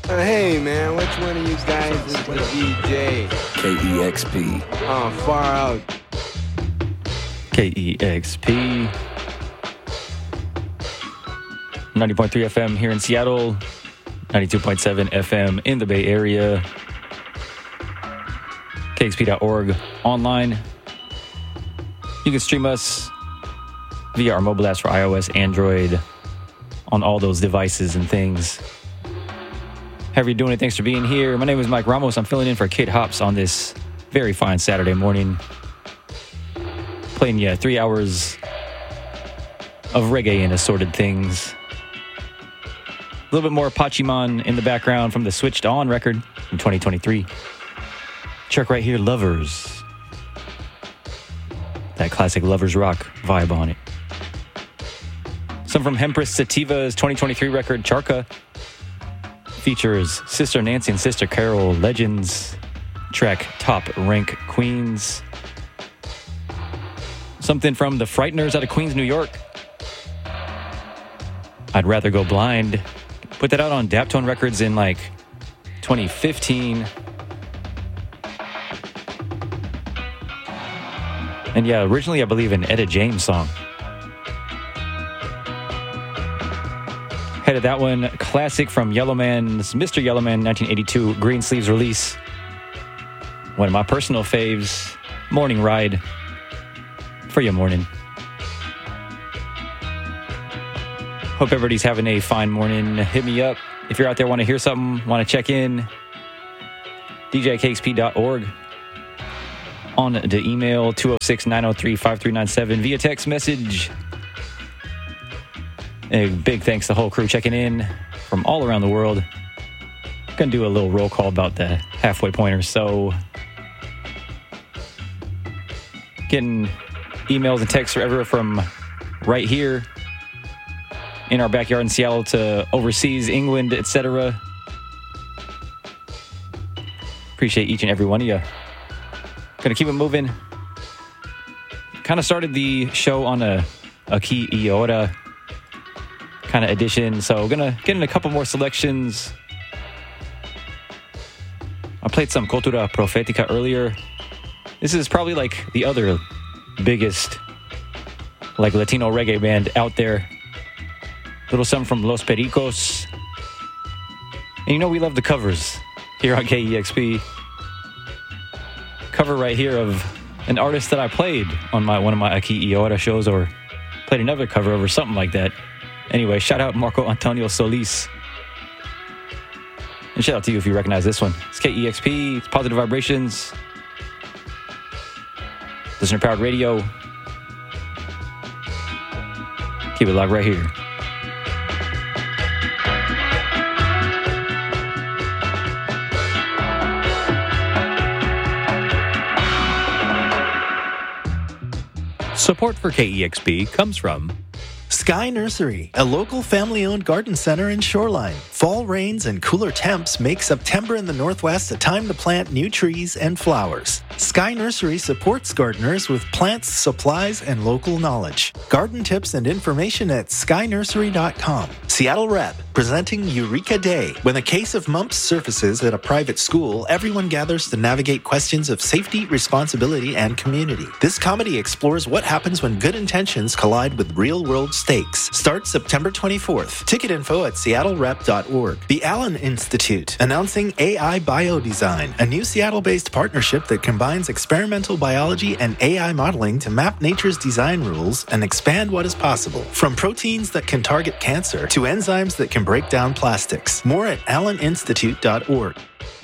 Hey, man, which one of you guys is the DJ? KEXP. Oh, far out. KEXP. 90.3 FM here in Seattle. 92.7 FM in the Bay Area. KXP.org online. You can stream us via our mobile apps for iOS, Android, on all those devices and things. However you're doing it, thanks for being here. My name is Mike Ramos. I'm filling in for Kit Hops on this very fine Saturday morning. Playing you 3 hours of reggae and assorted things. A little bit more Pachimon in the background from the Switched On record from 2023. Check right here, Lovers. That classic Lovers Rock vibe on it. Some from Hempress Sativa's 2023 record, Charka. Features Sister Nancy and Sister Carol, Legends. Track Top Rank Queens. Something from the Frighteners out of Queens, New York. I'd Rather Go Blind. Put that out on Daptone Records in like 2015. And yeah, originally I believe an Etta James song. Headed that one, classic from Yellowman's Mr. Yellowman 1982 Green Sleeves release. One of my personal faves, Morning Ride. For your morning. Hope everybody's having a fine morning. Hit me up if you're out there, want to hear something, want to check in. DJKXP.org. On the email 206-903-5397 via text message. A big thanks to the whole crew checking in from all around the world. Gonna do a little roll call about the halfway point or so. Getting emails and texts everywhere from right here in our backyard in Seattle to overseas, England, etc. Appreciate each and every one of you. Gonna keep it moving. Kind of started the show on a Aki Iora kind of edition, so gonna get in a couple more selections. I played some Cultura Profetica earlier. This is probably like the other biggest like Latino reggae band out there. Little something from Los Pericos. And you know we love the covers here on KEXP. Cover right here of an artist that I played on one of my Aki Iora shows, or played another cover over something like that. Anyway, shout out Marco Antonio Solis. And shout out to you if you recognize this one. It's KEXP, it's Positive Vibrations. Listener Powered Radio. Keep it locked right here. Support for KEXP comes from Sky Nursery, a local family-owned garden center in Shoreline. Fall rains and cooler temps make September in the Northwest a time to plant new trees and flowers. Sky Nursery supports gardeners with plants, supplies, and local knowledge. Garden tips and information at skynursery.com. Seattle Rep, presenting Eureka Day. When a case of mumps surfaces at a private school, everyone gathers to navigate questions of safety, responsibility, and community. This comedy explores what happens when good intentions collide with real-world stakes. Starts September 24th. Ticket info at seattlerep.org. The Allen Institute, announcing AI Biodesign, a new Seattle-based partnership that combines experimental biology and AI modeling to map nature's design rules and expand what is possible. From proteins that can target cancer to enzymes that can break down plastics. More at alleninstitute.org.